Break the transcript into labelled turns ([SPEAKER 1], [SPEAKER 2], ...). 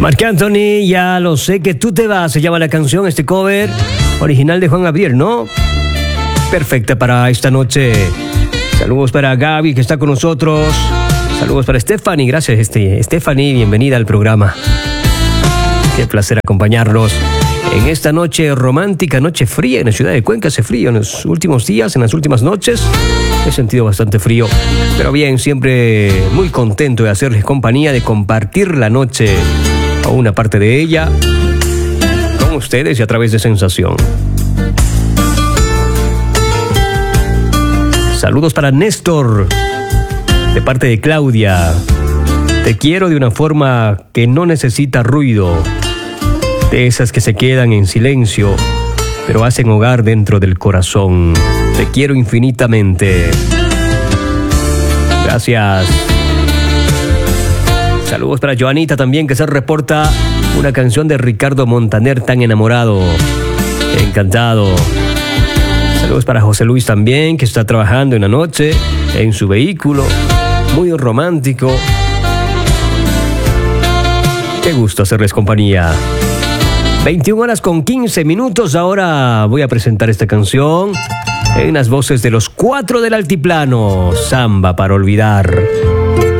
[SPEAKER 1] Marc Anthony, ya lo sé que tú te vas, se llama la canción, este cover original de Juan Gabriel, ¿no? Perfecta para esta noche. Saludos para Gaby, que está con nosotros. Saludos para Stephanie, gracias Stephanie, bienvenida al programa. Qué placer acompañarlos en esta noche romántica, noche fría. En la ciudad de Cuenca hace frío en los últimos días, en las últimas noches. He sentido bastante frío, pero bien, siempre muy contento de hacerles compañía, de compartir la noche o una parte de ella con ustedes y a través de Sensación. Saludos para Néstor, de parte de Claudia. Te quiero de una forma que no necesita ruido, de esas que se quedan en silencio, pero hacen hogar dentro del corazón. Te quiero infinitamente. Gracias. Saludos para Joanita también, que se reporta una canción de Ricardo Montaner, Tan enamorado. Encantado. Saludos para José Luis también, que está trabajando en la noche en su vehículo. Muy romántico. Qué gusto hacerles compañía. 21 horas con 15 minutos. Ahora voy a presentar esta canción en las voces de los 4 del Altiplano. Samba para olvidar.